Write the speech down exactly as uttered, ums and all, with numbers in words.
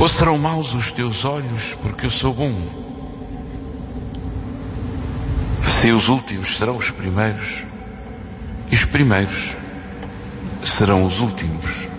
Ou serão maus os teus olhos porque eu sou bom? Assim os últimos serão os primeiros e os primeiros serão os últimos.